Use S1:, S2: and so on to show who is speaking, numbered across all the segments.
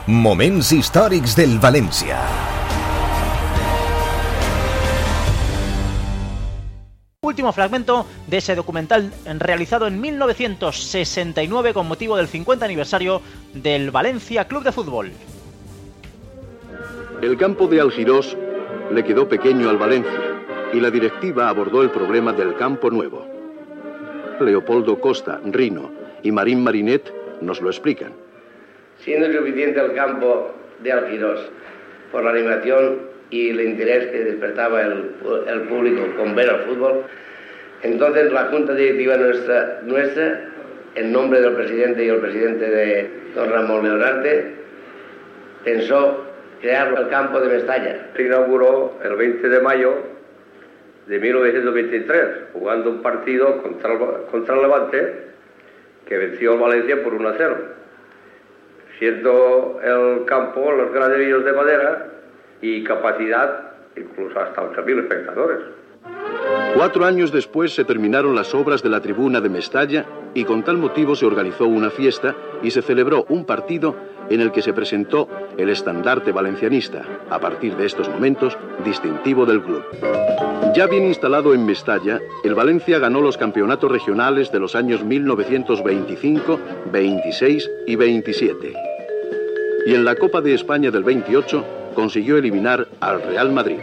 S1: Moments històrics del València.
S2: Último fragmento de ese documental realizado en 1969 con motivo del 50 aniversario del Valencia Club de Fútbol.
S3: El campo de Algirós le quedó pequeño al Valencia y la directiva abordó el problema del campo nuevo. Leopoldo Costa, Rino y Marín Marinet nos lo explican.
S4: Siendo suficiente el campo de Algirós por la animación y el interés que despertaba el público con ver el fútbol, entonces la junta directiva nuestra, en nombre del presidente y el presidente de don Ramón Leonarte, pensó crear el campo de Mestalla.
S5: Se inauguró el 20 de mayo de 1923, jugando un partido contra el Levante, que venció al Valencia por 1-0. Siendo el campo los graderíos de madera y capacidad incluso hasta 8.000 espectadores.
S3: 4 años después se terminaron las obras de la tribuna de Mestalla y con tal motivo se organizó una fiesta y se celebró un partido en el que se presentó el estandarte valencianista, a partir de estos momentos distintivo del club. Ya bien instalado en Mestalla, el Valencia ganó los campeonatos regionales de los años 1925, 26 y 27. Y en la Copa de España del 28 consiguió eliminar al Real Madrid.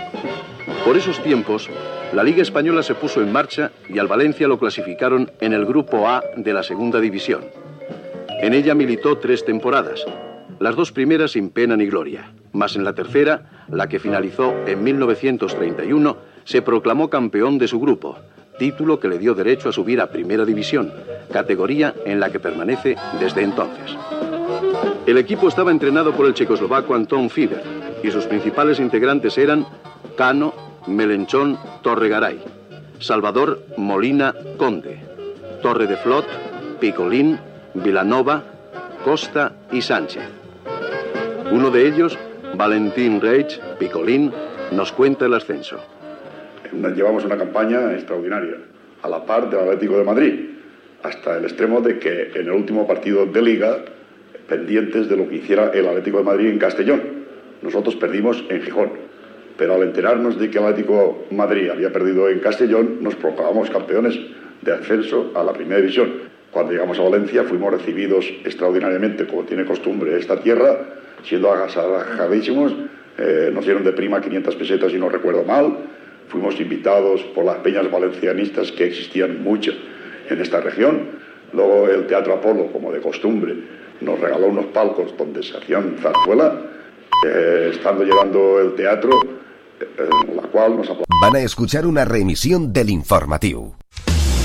S3: Por esos tiempos, la Liga Española se puso en marcha y al Valencia lo clasificaron en el Grupo A de la Segunda División. En ella militó 3 temporadas, las 2 primeras sin pena ni gloria, mas en la tercera, la que finalizó en 1931, se proclamó campeón de su grupo, título que le dio derecho a subir a Primera División, categoría en la que permanece desde entonces. El equipo estaba entrenado por el checoslovaco Anton Fiber y sus principales integrantes eran Cano, Melenchón, Torregaray, Salvador Molina Conde, Torre de Flot, Picolín, Vilanova, Costa y Sánchez. Uno de ellos, Valentín Reich, Picolín, nos cuenta el ascenso.
S6: Llevamos una campaña extraordinaria, a la par del Atlético de Madrid, hasta el extremo de que en el último partido de Liga, pendientes de lo que hiciera el Atlético de Madrid en Castellón. Nosotros perdimos en Gijón, pero al enterarnos de que el Atlético de Madrid había perdido en Castellón, nos proclamamos campeones de ascenso a la Primera División. Cuando llegamos a Valencia fuimos recibidos extraordinariamente, como tiene costumbre esta tierra, siendo agasalajadísimos. Nos dieron de prima 500 pesetas, si no recuerdo mal. Fuimos invitados por las peñas valencianistas, que existían muchas en esta región. Luego el Teatro Apolo, como de costumbre, nos regaló unos palcos donde se hacían zarzuela. Estando llegando el teatro, la cual nos aplaudimos.
S1: Van a escuchar una reemisión del informatiu.